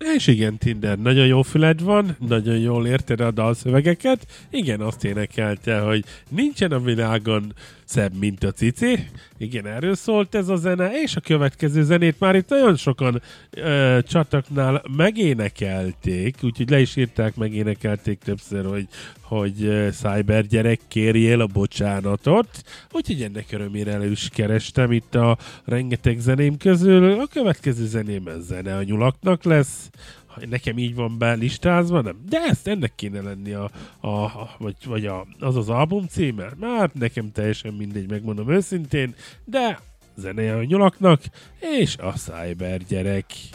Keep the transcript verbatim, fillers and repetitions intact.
És igen, Tinder, nagyon jó füled van, nagyon jól érted a dalszövegeket. Igen, azt énekelte, hogy nincsen a világon szebb, mint a cici. Igen, erről szólt ez a zene, és a következő zenét már itt nagyon sokan ö, csataknál megénekelték, úgyhogy le is írták, megénekelték többször, hogy, hogy uh, Cyber gyerek, kérjél a bocsánatot. Úgyhogy ennek örömére elő is kerestem itt a rengeteg zeném közül. A következő zeném ez zene a nyulaknak lesz. Nekem így van be listázva, nem? De ezt ennek kéne lenni a, a, a vagy, vagy a, az az album címe. Már nekem teljesen mindegy, megmondom őszintén, de zeneje a nyulaknak, és a Cyber gyerek.